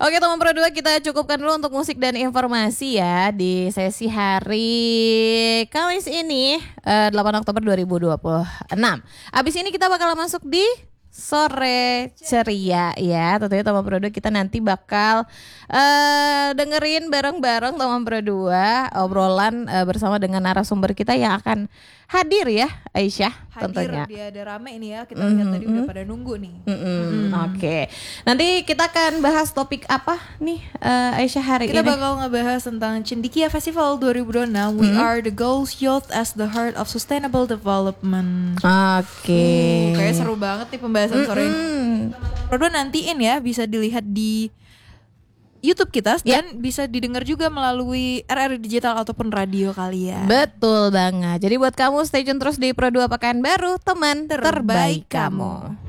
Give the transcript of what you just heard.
Oke teman Pro 2, kita cukupkan dulu untuk musik dan informasi ya di sesi hari Kamis ini 8 Oktober 2026. Abis ini kita bakal masuk di Sore Ceria ya. Tentunya teman Pro 2 kita nanti bakal dengerin bareng-bareng teman Pro 2 obrolan bersama dengan narasumber kita yang akan hadir ya, Aisyah. Hadir tentunya. dia ada rame ini ya. Kita lihat tadi udah pada nunggu nih. Oke. Nanti kita akan bahas topik apa nih Aisyah hari Kita ini? bakal ngebahas tentang Cendekia Festival 2026. We are the goals youth as the heart of sustainable development. Oke. Kayak seru banget nih pembahasan sore ini. Produk nantiin ya, bisa dilihat di YouTube kita dan bisa didengar juga melalui RRI Digital ataupun radio kalian. Betul banget. Jadi buat kamu stay tune terus di Pro 2 Pekanbaru, teman terbaik kamu.